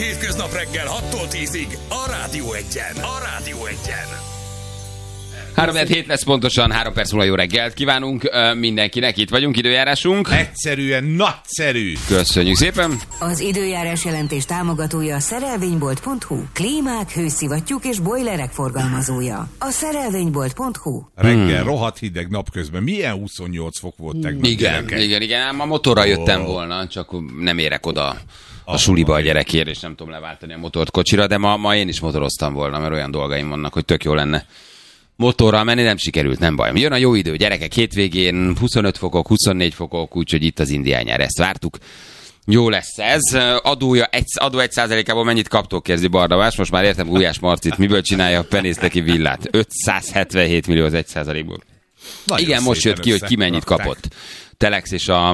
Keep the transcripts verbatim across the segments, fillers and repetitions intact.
hétköznap reggel hattól tízig a Rádió Egyen. A Rádió Egyen. három hét lesz pontosan, három perc múlva jó reggelt kívánunk uh, mindenkinek, itt vagyunk, időjárásunk. Egyszerűen nagyszerű. Köszönjük szépen. Az időjárás jelentés támogatója a szerelvénybolt pont hu. Klímák, hőszivattyúk és bojlerek forgalmazója. A szerelvénybolt pont hu. Reggel hmm. rohadt hideg napközben. Milyen huszonnyolc fok volt tegnap? Igen, gyerekek? igen, igen, ám a motorral jöttem oh. volna, csak nem érek oda a suliba a gyerekért, és nem tudom leváltani a motort kocsira, de ma, ma én is motoroztam volna, mert olyan dolgaim vannak, hogy tök jó lenne motorral menni, nem sikerült, nem baj. Jön a jó idő, gyerekek, hétvégén huszonöt fokok, huszonnégy fokok, úgyhogy itt az indián nyár, ezt vártuk. Jó lesz ez. Adója, egy, adó egy százalékából mennyit kaptok, kezdi Bardavás. Most már értem Gulyás Marcit, miből csinálja a penész neki villát. ötszázhetvenhét millió az egy százalékból. Igen, most jött ki, hogy ki mennyit kapott. Telex és a,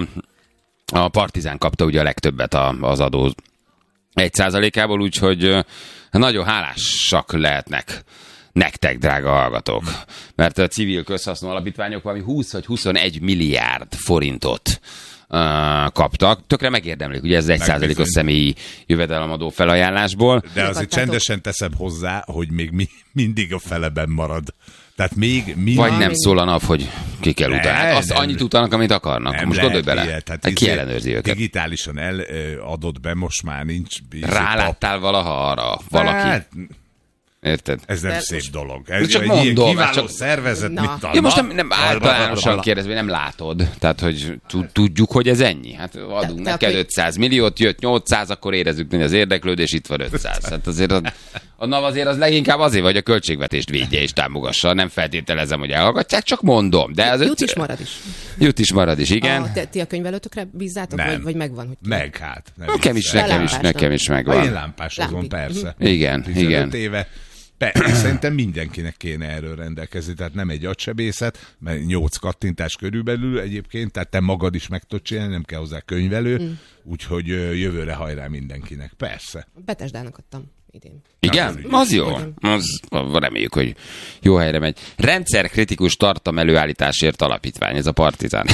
a Partizán kapta ugye a legtöbbet az adó egy százalékából, úgyhogy nagyon hálásak lehetnek nektek, drága hallgatók. Mert a civil közhasznú alapítványok valami húsz vagy huszonegy milliárd forintot uh, kaptak. Tökre megérdemlik, ugye ez egy százalékos személyi jövedelemadó felajánlásból. De azért csendesen teszem hozzá, hogy még mi, mindig a feleben marad. Tehát még mindig... Vagy nem szól a nap, hogy ki kell utána. Hát azt annyit utának, amit akarnak. Nem most gondolj bele. Ilyen, tehát ki ellenőrzi őket? Digitálisan eladott be, most már nincs... Ráláttál valaha arra? Valaki? Hát, érted? Ez nem de szép most... dolog. Ez csak egy mondom, kiváló csak... szervezet, Na. mit talán. Ja, most nem, nem általánosan kérdezve, nem látod. Tehát, hogy tudjuk, hogy ez ennyi. Hát adunk de, neked de ötszáz milliót, jött nyolcszáz, akkor érezzük, hogy az érdeklődés, itt van ötszáz. Hát azért a, a NAV azért az leginkább azért, hogy a költségvetést védje és támogassa. Nem feltételezem, hogy elhallgatják, csak mondom. De az jut öt... is marad is. Jut is marad is, igen. A, te, ti a könyvelőtökre bízzátok, vagy, vagy megvan? Hogy meg hát. Nem nekem is, nekem is, nekem is megvan. Én lámpásozom, persze. Igen, igen. éve. Persze, szerintem mindenkinek kéne erről rendelkezni, tehát nem egy agysebészet, mert nyolc kattintás körülbelül egyébként, tehát te magad is meg tudod csinálni, nem kell hozzá könyvelő, mm. úgyhogy jövőre hajrá mindenkinek, persze. Betesdának adtam idén. Igen? Az jó. Az, reméljük, hogy jó helyre megy. Rendszerkritikus tartalom előállításért alapítvány, ez a Partizán.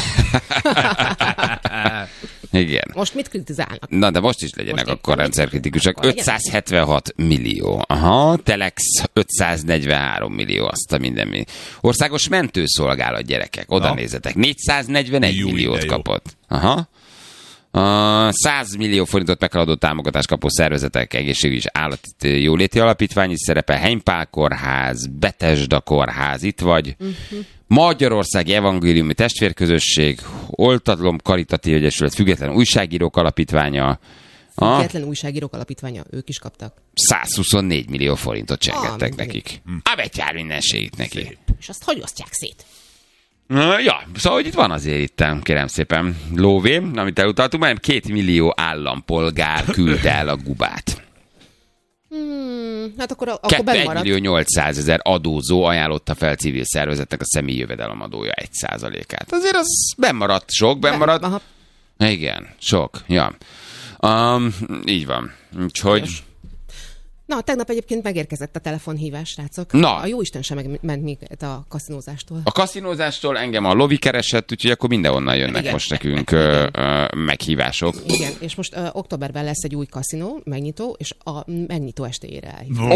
Igen. Most mit kritizálnak? Na, de most is legyenek most akkor rendszerkritikusak. ötszázhetvenhat millió. Aha, Telex ötszáznegyvenhárom millió, azt a minden mi. Országos mentőszolgálat, gyerekek, oda na. Nézzetek. négyszáznegyvenegy Jú, milliót kapott. Aha. Uh, száz millió forintot meghaladó támogatást kapó szervezetek, egészségügyi és állati jóléti alapítvány is szerepel, Heimpál kórház, Betesda kórház, itt vagy, uh-huh. Magyarországi Evangéliumi Testvérközösség, Oltatlom Karitatív Egyesület, Független Újságírók Alapítványa. Független Újságírók Alapítványa, ők is kaptak. százhuszonnégy millió forintot csengettek ah, nekik. Hm. A betyár mindenségét neki. Szép. És azt hogy osztják szét? Ja, szóval hogy itt van azért itt, kérem szépen, lóvé, amit elutaltunk, mert két millió állampolgár küldte el a gubát. Hmm, hát akkor, akkor benn egy millió nyolcszázezer adózó ajánlotta fel civil szervezetnek a személyi jövedelemadója egy százalékát. Azért az bennmaradt, sok bennmaradt. Aha. Igen, sok, ja. Um, így van, úgyhogy... Na, tegnap egyébként megérkezett a telefonhívás, srácok. Na. A jóisten sem ment minket a kaszinózástól. A kaszinózástól engem a lovi keresett, úgyhogy akkor mindenhonnan jönnek igen. most nekünk ö, ö, meghívások. Igen, és most ö, októberben lesz egy új kaszinó, megnyitó, és a megnyitó estéjére elhívjuk.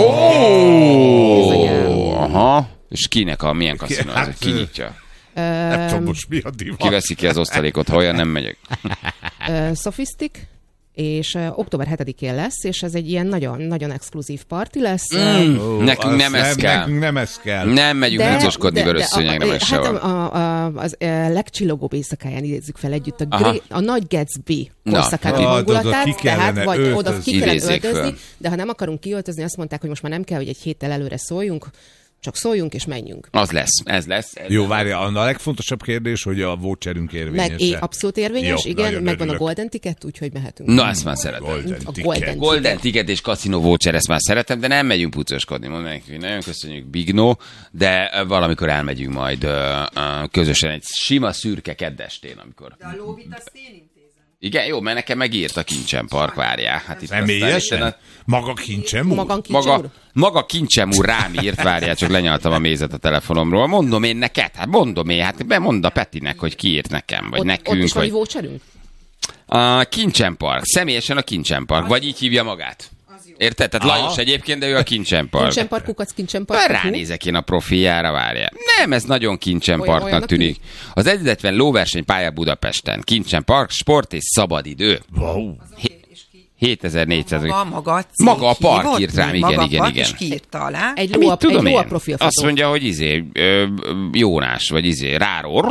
Ó! Oh! Aha. És kinek a milyen kaszinó? Hát, ki nyitja? Nem tudom most mi a divat. Ki veszi ki az osztalékot, ha olyan nem megyek? Sophistic. És uh, október hetedikén lesz, és ez egy ilyen nagyon, nagyon exkluzív parti lesz. Mm, oh, nekünk nem ez kell. Nekünk nem ez kell. Nem megyünk húzoskodni vörösszőnyegre, meg hát a, a, a, az a legcsillogóbb éjszakáján idézzük fel együtt a, gré, a nagy Gatsby korszakáti hangulatát, tehát vagy öltözni. Oda ki kellene öltözni, de ha nem akarunk kiöltözni, azt mondták, hogy most már nem kell, hogy egy héttel előre szóljunk, csak szóljunk és menjünk. Az lesz, ez lesz. Ez Jó, várja, a legfontosabb kérdés, hogy a voucherünk érvényes. Meg é, abszolút érvényes, jó, igen, megvan a Golden Ticket, úgyhogy mehetünk. Na, ezt már szeretem. Golden a Ticket. Golden, Golden Ticket és Casino Voucher, ezt már szeretem, de nem megyünk pucoskodni. Mondom neki, nagyon köszönjük, Bignó, de valamikor elmegyünk majd uh, uh, közösen egy sima szürke keddestén, amikor... De a lóvit azt én intézem. Igen, jó, mert nekem megírt a Kincsen Park, várjál. Hát itt személyesen? A... Maga Kincsen úr? Maga, maga, maga Kincsen úr rám írt, várjál, csak lenyaltam a mézet a telefonomról. Mondom én neked, hát mondom én, hát bemond a Petinek, hogy ki írt nekem, vagy ott, nekünk. Ott is vagy... van voucherünk? A Kincsen Park, személyesen a Kincsen Park, vagy így hívja magát. Érted? Tehát Aha. Lajos egyébként, de ő a Kincsenpark. Kincsenpark, kukac, Kincsenpark. Ránézek én a profijára, várjál. Nem, ez nagyon Kincsenparknak tűnik. Az egyetlen lóversenypálya Budapesten. Kincsenpark, sport és szabadidő. Wow. hétezer-négyszáz. Maga, maga, maga a park írt rám, igen, igen, igen. És ki írta alá? Egy ló, a, tudom egy ló a profilfotó. Azt mondja, hogy izé, ö, Jónás, vagy izé, Ráró.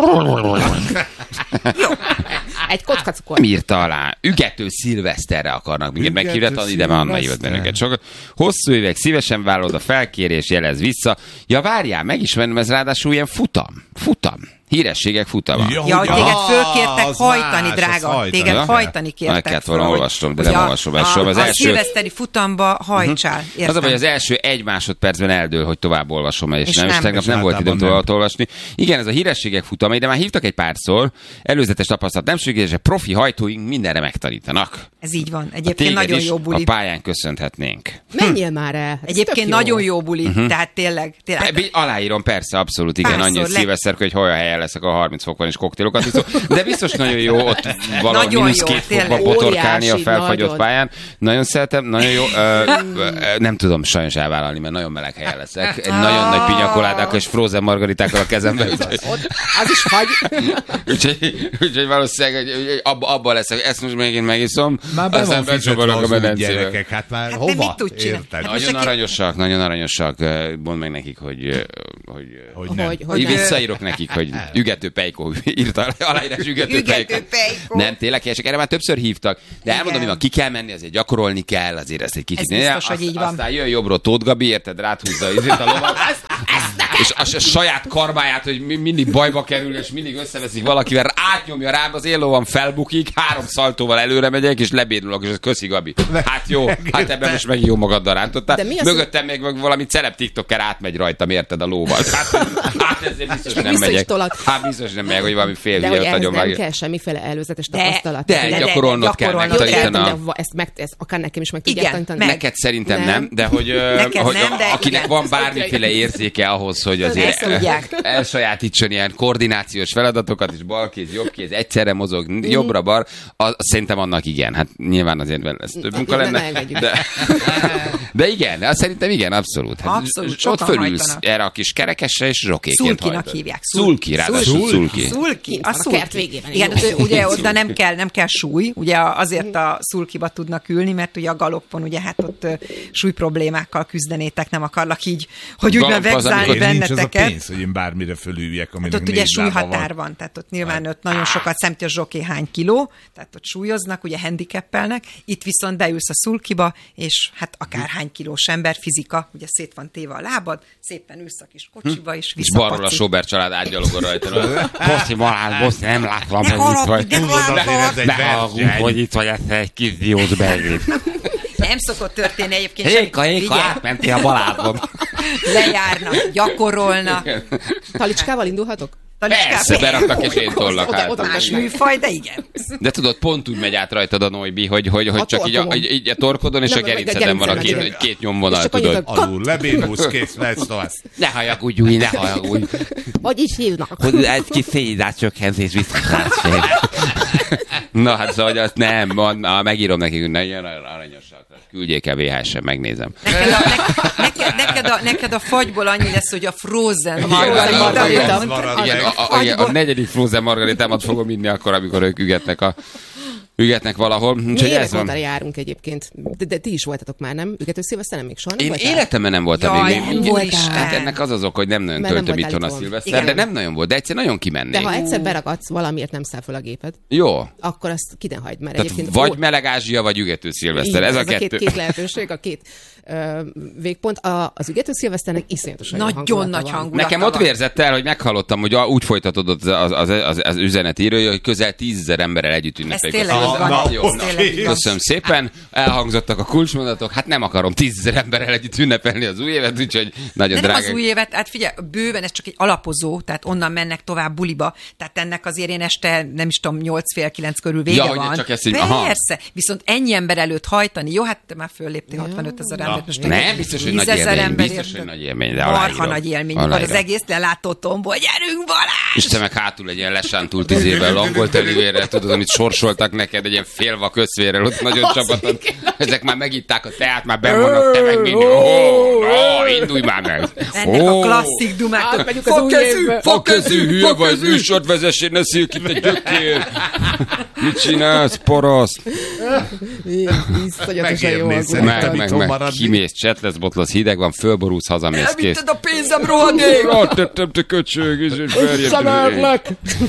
Jó. Egy kockacukor. Írta alá. Ügető szilveszterre akarnak minket meghívni, ide már Anna hívott bennünket. Csak hosszú évek, szívesen vállalod a felkérés, jelez vissza. Ja, várjál, megismerem, ez ráadásul ilyen futam. Futam. Hírességek futama. Ja, ja, hogy téged fölkértek hajtani, más, drága. Hajtani. Téged ja? hajtani kértek. Meg kellett volna olvastom, de nem olvasom ezt soha. Az első... szilveszteri futamba hajtsál. Uh-huh. Az a, hogy az első egy másodpercben eldől, hogy tovább olvasom, és, és nem, és tegnap nem volt időm tovább olvasni. Igen, ez a hírességek futama, de már hívtak egy párszor, előzetes tapasztalat nem szükséges, profi hajtóink mindenre megtanítanak. Ez így van. Egyébként nagyon jó buli. A pályán köszönhetnénk. Menjél már el. Egyébként nagyon jó buli, tehát tényleg. Aláírom, persze, abszolút, igen, annyi szilveszter, hogy olyan helyen leszek a harminc fokban is koktélokat iszom, de biztos nagyon jó ott valahogy mínusz két fokba botorkálni a felfagyott nagyon. Pályán. Nagyon szeretem, nagyon jó. Ö, ö, nem tudom sajnos elvállalni, mert nagyon meleg helyen leszek. Egy nagyon nagy pinyakoládákkal és frozen margaritákkal a kezemben. Az is fagy. Úgyhogy, úgyhogy valószínűleg hogy abba, abba leszek, ezt most megint megiszom, már aztán becsobolok a medencébe. Hát már hát hova? Hát nagyon aranyosak, nagyon aranyosak. Mondd meg nekik, hogy hogy, hogy, nem. hogy, hogy visszaírok nekik, hogy Ügető Pejkó írta aláírás Ügető Pejkó. Nem, tényleg helyesek, erre már többször hívtak, de elmondom, hogy van, ki kell menni, azért gyakorolni kell, azért ezt egy kicsit. Ez biztos, hogy így van. Aztán jön jobbról Tóth Gabi, érted, ráthúzza azért a lovat, és a, a saját karmáját, hogy mindig bajba kerül, és mindig összeveszik valakivel, átnyomja rám, az én lovam felbukik, három szaltóval előre megyek, és lebénulok, és ez köszi Gabi. Hát jó, hát ebben most meg jó magaddal rántottál. Mögöttem még valami celeb tiktoker átmegy rajtam, érted, a lóval. Hát, hát ezért biztos nem megyek. Hát biztos nem megyek, hogy valami fél hülyet nagyon meg. Nem kell semmiféle előzetes tapasztalat. De, de gyakorolnod kell, megtanítani. Ezt, meg, ezt akár nekem is meg tudják tanítani. Neked szerintem nem, nem de hogy, hogy nem, de akinek igen. Van bármiféle érzéke ahhoz, hogy azért elsajátítson ilyen koordinációs feladatokat, és balkéz, jobbkéz, egyszerre mozog, mm. jobbra-bar, az, szerintem annak igen. Hát nyilván azért ez több munka lenne. De, de igen, azt szerintem igen, abszolút. Hát abszolút, ott fölülsz erre a kis kerekesre, és zsokéként Szulkinak hívják. Szulki, ráadásul szulki. Szulki, a szulki. Igen, ugye oda nem kell, nem kell súly, ugye azért a szulkiba tudnak ülni, mert ugye a galoppon, ugye hát ott súly problémákkal küzdenétek, nem akarlak így, hogy úgy vegzálni benneteket. Az a pénz, hogy én bármire fölüljek, aminek hát ott ugye súlyhatár van, tehát ott nyilván ott nagyon sokat szemti a zsoké hány kiló, tehát ott súlyoznak, ugye handicappelnek, itt viszont beülsz a szulkiba, és hát akár hány kilós ember, fizika, ugye szét van téve a lábad, szépen ülsz a kis kocsiba, és visszapaci. És balról a Sobert család átgyalogol rajta. Boszi, Balázs, Boszi, nem látlak, hogy itt vagy. Ne hallgunk, hogy itt vagy, ezt egy kis diót beégít. Nem szokott történni egyébként. Héka, héka, átmentél a Balázson. Lejárnak, gyakorolnak. Talicskával indulhatok? Persze, beraktak, és én tollak át. Más műfaj, de igen. De tudod, pont úgy megy át rajtad a Noibi, hogy, hogy, hogy csak így a, így a torkodon, és a gerinceden van a két, két nyomvonal, tudod. Alul, lebénulsz, kész, mehetsz tovább. Ne hajagudj úgy, ne hajagudj. Hogy is hívnak? Hogy egy kis szénhidrátcsökkentés visszatásfél. Na hát szóval, hogy azt nem, megírom nekik, hogy nagyon aranyosak. Küldjék el vé há es-en, megnézem. Neked a, ne, neked, neked, a, neked a fagyból annyi lesz, hogy a frozen margarita. A, a, a negyedik frozen margaritámat fogom inni akkor, amikor ők ügetnek a ügetnek valahol. Mi évekóta járunk egyébként. De, de ti is voltatok már, nem? Ügető szilveszter nem még soha nem Én voltál? életemben nem voltam Jaj, még. még Hát ennek az az ok, hogy nem nagyon Mert töltöm nem itthon a szilveszter, de nem nagyon volt. De egyszer nagyon kimennék. De ha egyszer beragadsz, valamiért nem száll fel a géped. Jó. Akkor azt ki ne hagyd, mert Tehát egyébként... vagy meleg Ázsia, vagy ügető szilveszter. Ez, ez a kettő. Két, két lehetőség, a két ö, végpont. A, az ügető szilveszternek iszonyatosan nagyon nagy hangulata. Nekem ott vérzett el, hogy meghallottam, hogy úgy folytatódott az, az, az, az üzenetírő, hogy közel tízezer emberrel együtt ünnepeljük. Ez tényleg van. Köszönöm szépen, elhangzottak a kulcsmondatok, hát nem akarom tízezer emberrel együtt ünnepelni az új évet, úgyhogy nagyon de drága. Nem az új évet, hát figyelj, bőven ez csak egy alapozó, tehát onnan mennek tovább buliba, tehát ennek azért én este, nem is tudom, nyolc fél kilenc körül vége ja, van. Csak ezt, persze, aha. Viszont ennyi ember előtt hajtani, jó, hát te már fölléptél hatvanöt ezer embert. Most nem, biztos, hogy nagy élmény, biztos, hogy nagy élmény, de marha nagy élmény, mikor az egész lelátó tomból, gyerünk Balázs! És te meg hátul egy ilyen lesántult izével, langolt elivérrel, tudod, amit sorsoltak neked. neked egy ilyen félvak összvérrel, ott nagyon csapaton. Ezek már megitták a teát, már benn vannak, te meg mindig. Ó, indulj már meg. Ennek a klasszik dumák. Fakezű, fakezű, hülye vagy, műsort vezessé, ne szélj itt a gyökér. Mit csinálsz, paraszt? Iszonyatosan jó Meg, meg, meg, kimész, csetlesz, botlasz, hideg van, fölborulsz, hazamész, kész. Elvitted a pénzem, rohadék! Rátettem, te köcsög, és Visszaverlek!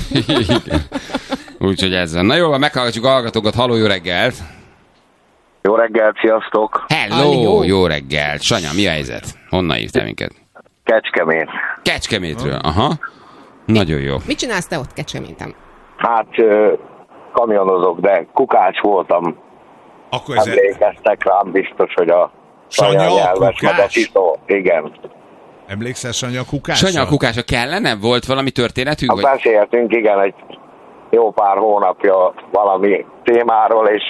Úgyhogy ez van. Na jó, meghallgatjuk a hallgatókat. Halló, jó reggelt! Jó reggelt, sziasztok! Hello, jó. jó reggelt! Sanya, mi a helyzet? Honnan hívtál minket? Kecskemét. Kecskemétről, aha. Nagyon jó. Mit csinálsz te ott Kecskeméten? Hát kamionozok, de kukács voltam. Akkor ez Emlékeztek rám biztos, hogy a Sanya nyelves, meg a kukás? titó. Igen. Emlékszel Sanya kukása? Sanya kukása kellene? Volt valami történetünk? Hát Vagy... beszéltünk, igen, egy jó pár hónapja valami témáról, és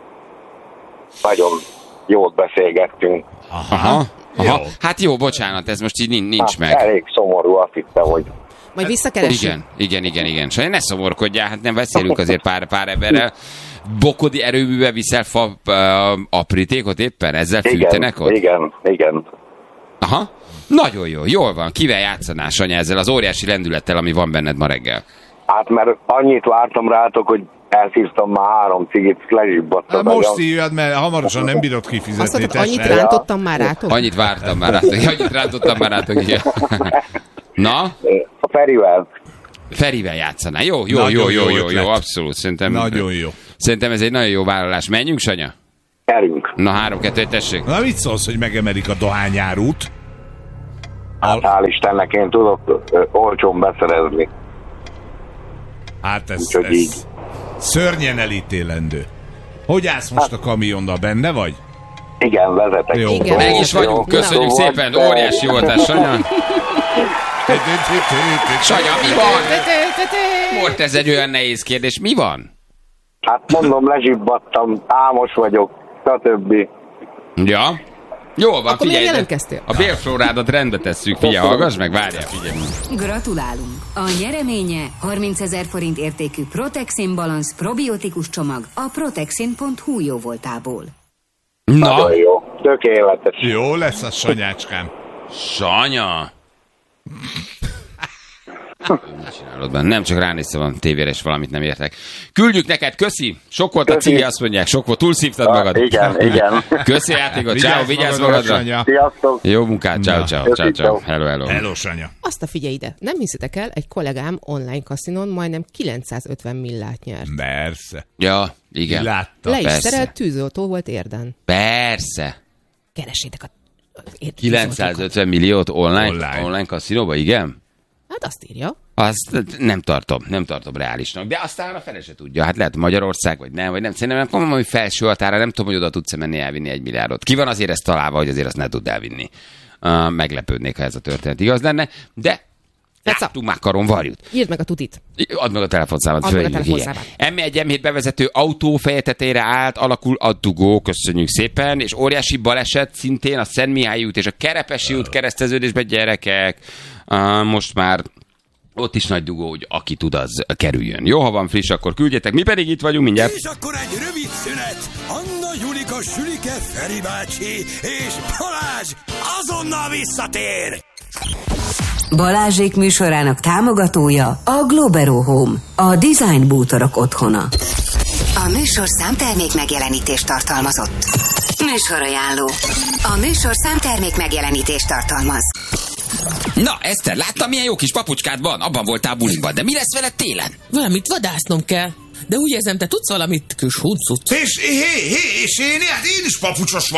nagyon jót beszélgettünk. Aha. Aha. Jó. Hát jó, bocsánat, ez most így nincs, nincs Hát meg. elég szomorú, azt hittem, hogy Majd visszakeressük. Igen, igen, igen, igen. Sanya, ne szomorkodjál, hát nem beszélünk azért pár, pár emberrel. Bokodi erőművel viszel fa uh, aprítékot éppen? Ezzel fűtenek igen, ott? igen, igen. Aha. Nagyon jó, jól van. Kivel játszanál, Sanya, ezzel az óriási lendülettel, ami van benned ma reggel? Hát mert annyit vártam rátok, hogy elszívtam már három cigit, lezsibbadtam. Hát most szívjad, mert hamarosan nem bírod Azt kifizetni. mondtad, annyit tessék. rántottam már rátok? Annyit vártam már rátok. Annyit rántottam már rátok, igen. Na? A Ferivel. Ferivel játszanál. Jó, jó, Nagyon jó, jó, jó jó, jó, ötlet. abszolút. Szerintem, Nagyon jó. Szerintem ez egy nagyon jó vállalás. Menjünk, Sanya? Erünk. Na, három, kettő, tessék. Na mit szólsz, hogy megemelik a dohányárút? Hát hál' Istennek én tudok ö, olcsón beszerezni. Hát ez, Úgyhogy így. ez szörnyen elítélendő. Hogy állsz most a kamionnal, benne vagy? Igen, vezetek. Jó. Igen. Meg is vagyunk, köszönjük Jó. szépen, óriási voltál, Sanya. Sanya, mi van? Volt ez egy olyan nehéz kérdés, mi van? Hát mondom, lezsibbadtam, álmos vagyok, stb. Ja. Jó van, Akkor miért figyelj. jelentkeztél? A bérflórádat rendbe tesszük, figyelj, hallgass meg, várjál, figyelj. Gratulálunk! A nyereménye harmincezer forint értékű Protexin Balance probiotikus csomag a protexin pont hu jóvoltából. Na, Nagyon jó, tökéletes. Jó lesz a Sanyácskám. Sanya. Mit csinálod benne? Nem csak ránéztem a tévére, és valamit nem értek. Küldjük neked, köszi! Sok volt a Köszi. cigi, azt mondják, sok volt, túlszívtad Ah, magad. igen, igen. Köszi a játékot, ciao, vigyázz magadra. Sanya. Sziasztok! Jó munkát, ciao, Na. ciao, Köszi, ciao, ciao. ciao. Hello, hello. Hello, Sanya. Azt a figyelj ide, nem hiszitek el, egy kollégám online kaszinon majdnem kilencszázötven millát nyert. Persze. Ja, igen. Látta. Le is persze. szerelt, tűzoltó volt érden. Persze. Keresétek a... a kilencszázötven milliót online, Online. online, online kaszinóba, igen? Hát azt írja. Azt nem tartom, nem tartom reálisnak. De aztán a fele se tudja. Hát lehet Magyarország, vagy nem, vagy nem. Szerintem nem mondom, hogy felső határa, nem tudom, hogy oda tudsz menni elvinni egy milliárdot. Ki van azért ezt találva, hogy azért azt ne tud elvinni. Uh, meglepődnék, ha ez a történet igaz lenne, de láttunk már karon varjút. Írd meg a tutit. Add meg a telefonszámot. Add meg a fölhívjuk, telefonszámát. igen. M egy M hét bevezető autó feje tetejére állt, alakul a dugó, köszönjük szépen, és óriási baleset szintén a Szentmihályi út és a Kerepesi út kereszteződésben, gyerekek. Uh, most már ott is nagy dugó, hogy aki tud, az kerüljön. Jó, ha van friss, akkor küldjetek. Mi pedig itt vagyunk mindjárt. És akkor egy rövid szünet. Anna, Julika, Sülike, Feri bácsi és Balázs azonnal visszatér. Balázsék műsorának támogatója a Globero Home, a design bútorok otthona. A műsor számtermék megjelenítést tartalmazott. Műsorajánló. A műsor számtermék megjelenítést tartalmaz. Na, Eszter, láttam, milyen jó kis papucskád van? Abban voltál buliban, de mi lesz veled télen? Valamit vadásznom kell. De úgy érzem, te tudsz valamit, kis huncut. És, hé, hé, és én, hát én is papucsos